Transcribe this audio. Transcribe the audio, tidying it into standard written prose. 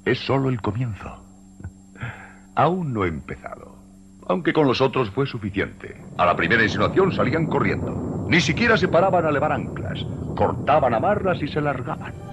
Es solo el comienzo. Aún no he empezado. Aunque con los otros fue suficiente. A la primera insinuación salían corriendo. Ni siquiera se paraban a levar anclas. Cortaban amarras y se largaban.